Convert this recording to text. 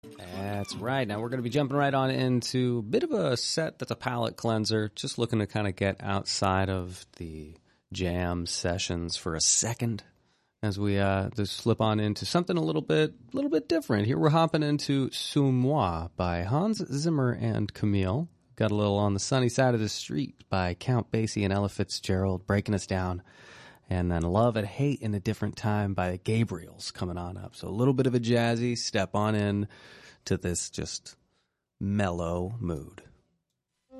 That's right. Now we're going to be jumping right on into a bit of a set that's a palate cleanser, just looking to kind of get outside of the jam sessions for a second as we just slip on into something a little bit different. Here we're hopping into Sous Moi by Hans Zimmer and Camille. Got a little On the Sunny Side of the Street by Count Basie and Ella Fitzgerald breaking us down. And then Love and Hate in a Different Time by the Gabriels coming on up. So a little bit of a jazzy step on in to this just mellow mood.